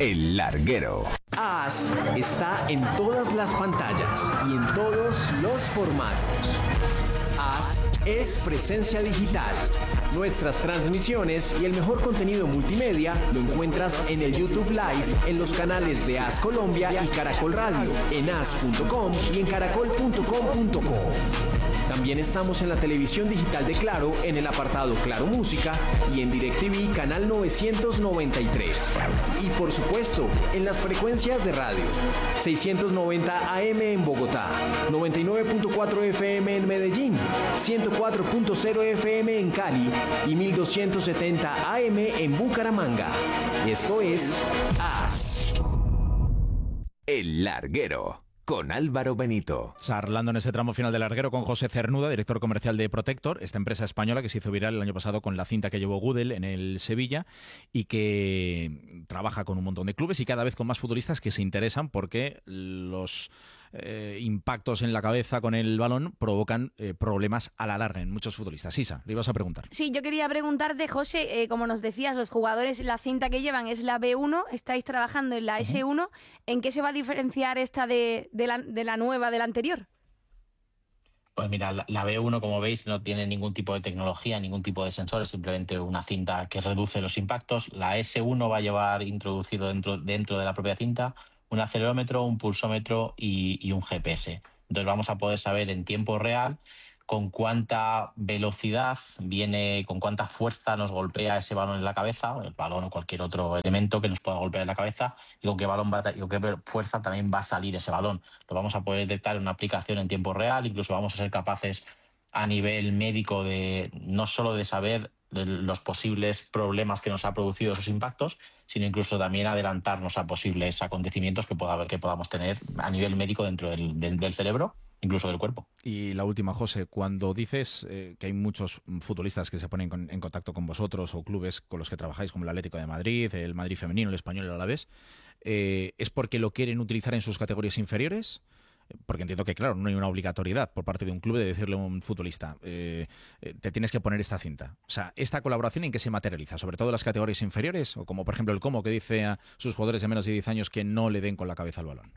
El Larguero. AS está en todas las pantallas y en todos los formatos. AS es presencia digital. Nuestras transmisiones y el mejor contenido multimedia lo encuentras en el YouTube Live, en los canales de AS Colombia y Caracol Radio, en as.com y en caracol.com.co. También estamos en la televisión digital de Claro, en el apartado Claro Música y en DirecTV canal 993. Y por supuesto, en las frecuencias de radio. 690 AM en Bogotá, 99.4 FM en Medellín, 104.0 FM en Cali y 1270 AM en Bucaramanga. Esto es AS. El Larguero. Con Álvaro Benito. Charlando en ese tramo final del Larguero con José Cernuda, director comercial de Protector, esta empresa española que se hizo viral el año pasado con la cinta que llevó Gudel en el Sevilla y que trabaja con un montón de clubes y cada vez con más futbolistas que se interesan porque los impactos en la cabeza con el balón provocan problemas a la larga en muchos futbolistas. Isa, le ibas a preguntar. Sí, yo quería preguntarte, José, como nos decías, los jugadores, la cinta que llevan es la B1, estáis trabajando en la S1, ¿en qué se va a diferenciar esta de la nueva, de la anterior? Pues mira, la B1, como veis, no tiene ningún tipo de tecnología, ningún tipo de sensores, simplemente una cinta que reduce los impactos. La S1 va a llevar introducido dentro de la propia cinta un acelerómetro, un pulsómetro y un GPS. Entonces vamos a poder saber en tiempo real con cuánta velocidad viene, con cuánta fuerza nos golpea ese balón en la cabeza, el balón o cualquier otro elemento que nos pueda golpear en la cabeza, y con qué fuerza también va a salir ese balón. Lo vamos a poder detectar en una aplicación en tiempo real, incluso vamos a ser capaces a nivel médico de no solo de saber los posibles problemas que nos ha producido esos impactos, sino incluso también adelantarnos a posibles acontecimientos que podamos tener a nivel médico dentro del cerebro, incluso del cuerpo. Y la última, José, cuando dices que hay muchos futbolistas que se ponen en contacto con vosotros o clubes con los que trabajáis, como el Atlético de Madrid, el Madrid femenino, el Español y el Alavés, ¿es porque lo quieren utilizar en sus categorías inferiores? Porque entiendo que, claro, no hay una obligatoriedad por parte de un club de decirle a un futbolista te tienes que poner esta cinta. O sea, ¿esta colaboración en qué se materializa? ¿Sobre todo en las categorías inferiores? O como, por ejemplo, el Como, que dice a sus jugadores de menos de 10 años que no le den con la cabeza al balón.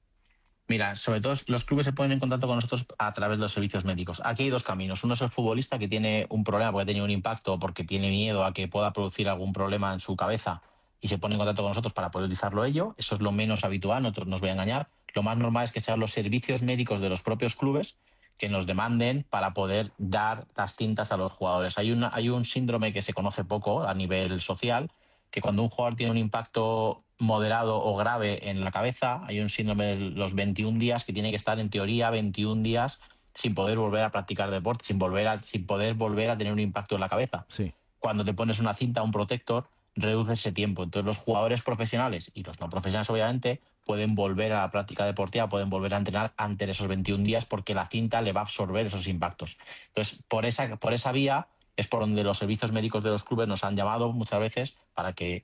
Mira, sobre todo los clubes se ponen en contacto con nosotros a través de los servicios médicos. Aquí hay dos caminos. Uno es el futbolista que tiene un problema porque ha tenido un impacto o porque tiene miedo a que pueda producir algún problema en su cabeza y se pone en contacto con nosotros para poder utilizarlo ello. Eso es lo menos habitual, no os voy a engañar. Lo más normal es que sean los servicios médicos de los propios clubes que nos demanden para poder dar las cintas a los jugadores. Hay un síndrome que se conoce poco a nivel social, que cuando un jugador tiene un impacto moderado o grave en la cabeza, hay un síndrome de los 21 días que tiene que estar en teoría 21 días sin poder volver a practicar deporte, sin poder volver a tener un impacto en la cabeza. Sí. Cuando te pones una cinta, un protector, reduce ese tiempo. Entonces los jugadores profesionales y los no profesionales, obviamente, pueden volver a la práctica deportiva, pueden volver a entrenar antes de esos 21 días porque la cinta le va a absorber esos impactos. Entonces, por esa vía es por donde los servicios médicos de los clubes nos han llamado muchas veces para que,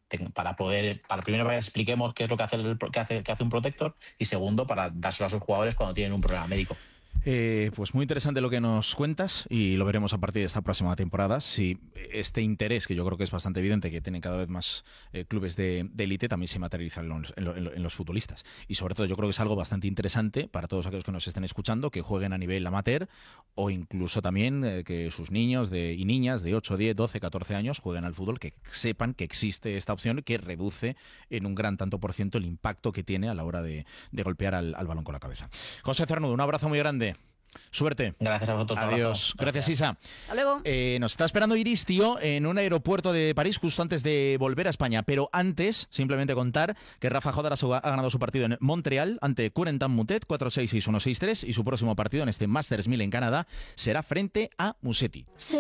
primero expliquemos qué es lo que hace un protector y segundo, para dárselo a sus jugadores cuando tienen un problema médico. Pues muy interesante lo que nos cuentas y lo veremos a partir de esta próxima temporada. Si este interés, que yo creo que es bastante evidente, que tienen cada vez más clubes de élite, también se materializa en los futbolistas. Y sobre todo yo creo que es algo bastante interesante para todos aquellos que nos estén escuchando, que jueguen a nivel amateur o incluso también que sus niños y niñas de 8, 10, 12, 14 años jueguen al fútbol, que sepan que existe esta opción que reduce en un gran tanto por ciento el impacto que tiene a la hora de golpear al balón con la cabeza. José Cernuda, un abrazo muy grande. Suerte. Gracias a vosotros. Adiós. Gracias, Isa. Hasta luego. Nos está esperando Iris, tío, en un aeropuerto de París justo antes de volver a España. Pero antes, simplemente contar que Rafa Jodaras ha ganado su partido en Montreal ante Corentin Moutet 4-6-6-1-6-3 y su próximo partido en este Masters 1000 en Canadá será frente a Musetti.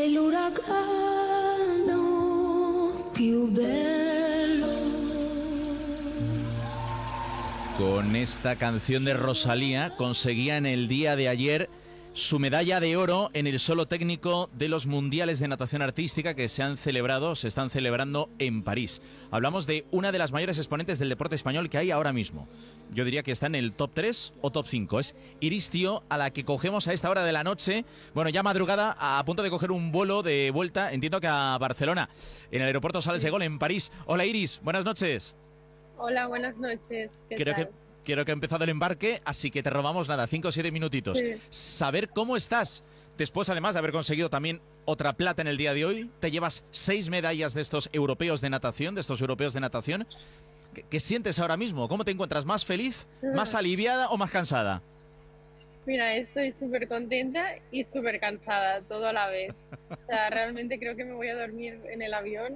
Con esta canción de Rosalía conseguía en el día de ayer su medalla de oro en el solo técnico de los mundiales de natación artística que se están celebrando en París. Hablamos de una de las mayores exponentes del deporte español que hay ahora mismo. Yo diría que está en el top 3 o top 5. Es Iris Tío, a la que cogemos a esta hora de la noche, bueno, ya madrugada, a punto de coger un vuelo de vuelta, entiendo que a Barcelona, en el aeropuerto Charles de Gaulle en París. Hola Iris, buenas noches. Hola, buenas noches. ¿Qué Creo tal? que ha empezado el embarque, así que te robamos nada, 5 o 7 minutitos. Sí. Saber cómo estás. Después, además de haber conseguido también otra plata en el día de hoy, te llevas 6 medallas de estos europeos de natación, ¿Qué sientes ahora mismo? ¿Cómo te encuentras? ¿Más feliz, más aliviada o más cansada? Mira, estoy súper contenta y súper cansada, todo a la vez. O sea, realmente creo que me voy a dormir en el avión,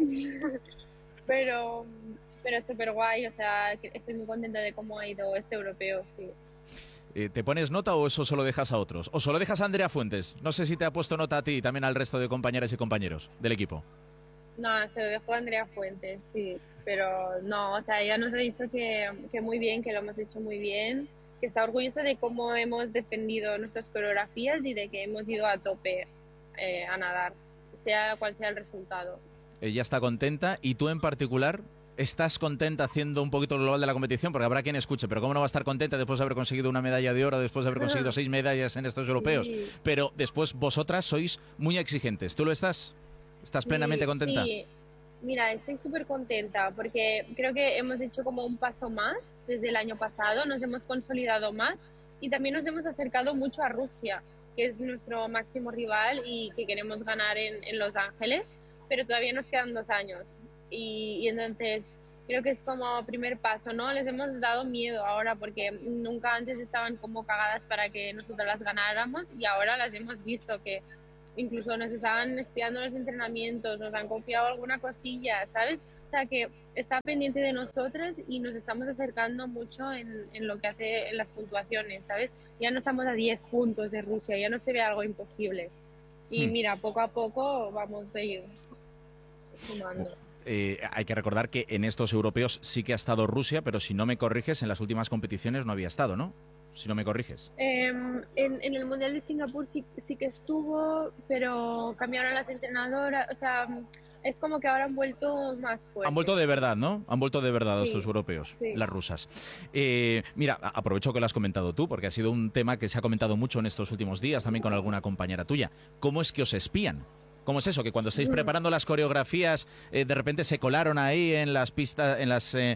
pero, pero súper guay, o sea, estoy muy contenta de cómo ha ido este europeo, sí. ¿Te pones nota o eso solo dejas a otros? ¿O solo dejas a Andrea Fuentes? No sé si te ha puesto nota a ti y también al resto de compañeras y compañeros del equipo. No, se lo dejó a Andrea Fuentes, sí, pero no, o sea, ella nos ha dicho que muy bien, que lo hemos hecho muy bien, que está orgullosa de cómo hemos defendido nuestras coreografías y de que hemos ido a tope a nadar, sea cual sea el resultado. Ella está contenta y tú en particular estás contenta haciendo un poquito el global de la competición, porque habrá quien escuche, pero ¿cómo no va a estar contenta después de haber conseguido una medalla de oro, después de haber conseguido 6 medallas en estos europeos? Sí. Pero después vosotras sois muy exigentes. ¿Tú lo estás? ¿Estás plenamente contenta? Sí, mira, estoy súper contenta porque creo que hemos hecho como un paso más desde el año pasado, nos hemos consolidado más y también nos hemos acercado mucho a Rusia, que es nuestro máximo rival y que queremos ganar en Los Ángeles, pero todavía nos quedan 2 años y entonces creo que es como primer paso, ¿no? Les hemos dado miedo ahora porque nunca antes estaban como cagadas para que nosotros las ganáramos y ahora las hemos visto que incluso nos estaban espiando los entrenamientos, nos han confiado alguna cosilla, ¿sabes? O sea, que está pendiente de nosotras y nos estamos acercando mucho en lo que hace en las puntuaciones, ¿sabes? Ya no estamos a 10 puntos de Rusia, ya no se ve algo imposible. Y mira, poco a poco vamos a ir sumando. Hay que recordar que en estos europeos sí que ha estado Rusia, pero si no me corriges, en las últimas competiciones no había estado, ¿no? Si no me corriges. En el Mundial de Singapur sí que estuvo, pero cambiaron las entrenadoras, o sea, es como que ahora han vuelto más fuertes. Han vuelto de verdad, ¿no? Han vuelto de verdad Sí, estos europeos, sí. las rusas. Mira, aprovecho que lo has comentado tú, porque ha sido un tema que se ha comentado mucho en estos últimos días, también con alguna compañera tuya. ¿Cómo es que os espían? ¿Cómo es eso? Que cuando estáis preparando las coreografías, de repente se colaron ahí en las pistas, en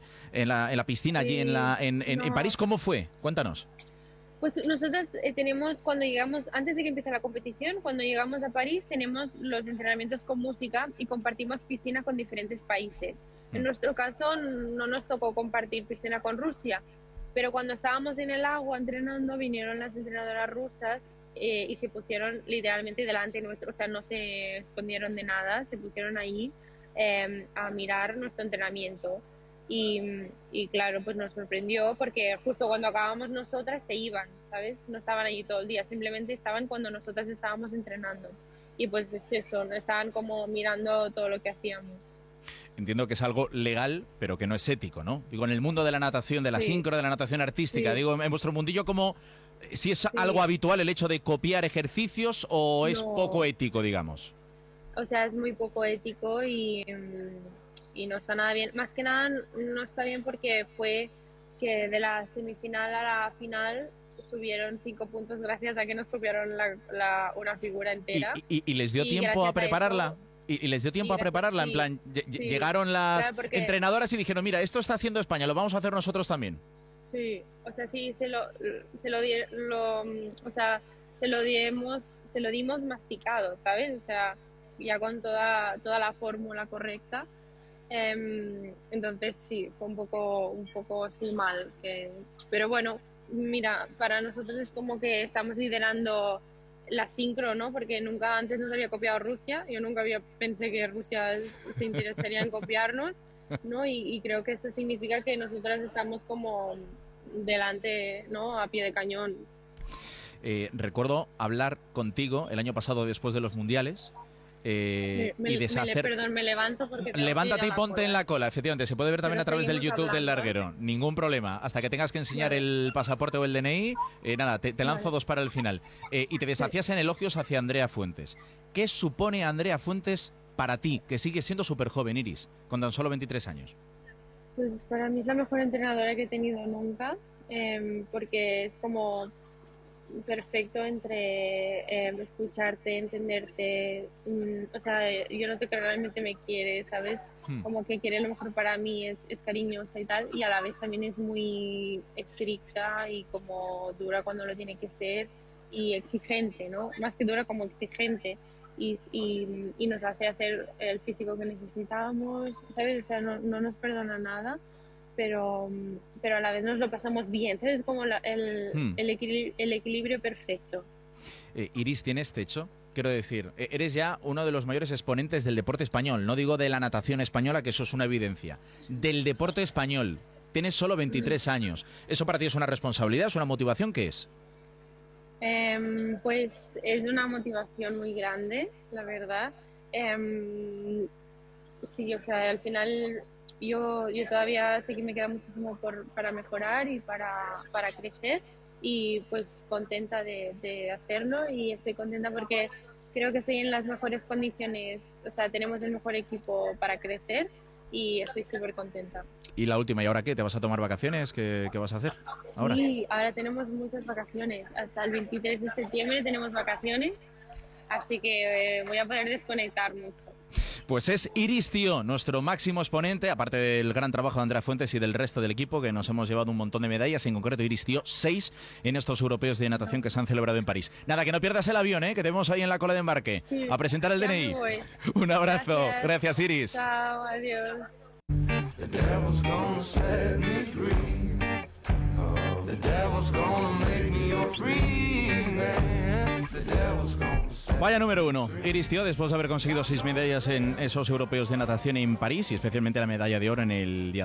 la piscina Sí, allí en no. París. ¿Cómo fue? Cuéntanos. Pues nosotros tenemos, cuando llegamos, antes de que empiece la competición, cuando llegamos a París, tenemos los entrenamientos con música y compartimos piscina con diferentes países. En nuestro caso no nos tocó compartir piscina con Rusia, pero cuando estábamos en el agua entrenando, vinieron las entrenadoras rusas y se pusieron literalmente delante nuestro, o sea, no se escondieron de nada, se pusieron ahí a mirar nuestro entrenamiento. Y claro, pues nos sorprendió porque justo cuando acabamos nosotras se iban, ¿sabes? No estaban allí todo el día, simplemente estaban cuando nosotras estábamos entrenando. Y pues es eso, estaban como mirando todo lo que hacíamos. Entiendo que es algo legal, pero que no es ético, ¿no? Digo, en el mundo de la natación, de la sincro, de la natación artística, Sí. digo, en vuestro mundillo, como si es algo habitual el hecho de copiar ejercicios o es No. poco ético, digamos. O sea, es muy poco ético y no está nada bien. Más que nada no está bien porque fue que de la semifinal a la final subieron 5 puntos gracias a que nos copiaron una figura entera. ¿Y les dio Y tiempo gracias a a prepararla? eso- ¿Y les dio tiempo a gracias- prepararla? En sí, plan, sí. llegaron las Claro, porque- entrenadoras y dijeron, mira, esto está haciendo España, lo vamos a hacer nosotros también. Sí, o sea, sí, se lo dimos masticado, ¿sabes? O sea, ya con toda la fórmula correcta. Entonces sí, fue un poco así mal. Pero bueno, mira, para nosotros es como que estamos liderando la sincro, ¿no? Porque nunca antes nos había copiado Rusia. Yo nunca pensé que Rusia se interesaría en copiarnos, ¿no? Y creo que esto significa que nosotras estamos como delante, ¿no? A pie de cañón. Recuerdo hablar contigo el año pasado después de los mundiales. Sí, Y deshacer... perdón, me levanto porque... tengo que Levántate ir y a la ponte cola. en la cola, efectivamente. Se puede ver también Pero a través del seguimos YouTube del hablando, ¿eh? larguero. Ningún problema. Hasta que tengas que enseñar Vale. el pasaporte o el DNI, nada, te lanzo Vale. 2 para el final. Y te deshacías en elogios hacia Andrea Fuentes. ¿Qué supone Andrea Fuentes para ti, que sigue siendo súper joven, Iris, con tan solo 23 años? Pues para mí es la mejor entrenadora que he tenido nunca, porque es como perfecto entre escucharte, entenderte. O sea, yo noto que realmente me quiere, ¿sabes? Como que quiere lo mejor para mí, es cariñosa y tal, y a la vez también es muy estricta y como dura cuando lo tiene que ser y exigente, ¿no? Más que dura, como exigente. Y nos hace hacer el físico que necesitamos, ¿sabes? O sea, no nos perdona nada, pero a la vez nos lo pasamos bien, ¿sabes? Como el equilibrio perfecto. Iris, ¿tienes techo? Quiero decir, eres ya uno de los mayores exponentes del deporte español. No digo de la natación española, que eso es una evidencia. Del deporte español. Tienes solo 23 años. ¿Eso para ti es una responsabilidad? ¿Es una motivación? ¿Qué es? Pues es una motivación muy grande, la verdad. Sí, o sea, al final yo todavía sé que me queda muchísimo para mejorar y para crecer, y pues contenta de hacerlo, y estoy contenta porque creo que estoy en las mejores condiciones, o sea, tenemos el mejor equipo para crecer y estoy súper contenta. Y la última, ¿y ahora qué? ¿Te vas a tomar vacaciones? ¿Qué vas a hacer ahora? Sí, ahora tenemos muchas vacaciones. Hasta el 23 de septiembre tenemos vacaciones, así que voy a poder desconectar mucho. Pues es Iris Tío, nuestro máximo exponente, aparte del gran trabajo de Andrea Fuentes y del resto del equipo, que nos hemos llevado un montón de medallas, en concreto Iris Tío, 6 en estos europeos de natación que se han celebrado en París. Nada, que no pierdas el avión, que te vemos ahí en la cola de embarque, sí, a presentar el DNI. Un abrazo, gracias Iris. Chao, adiós. The devil's gonna set me free. Oh, the devil's gonna make me a free man. The devil's gonna set... Vaya número 1, Iris Tío, después de haber conseguido 6 medallas en esos europeos de natación en París y especialmente la medalla de oro en el día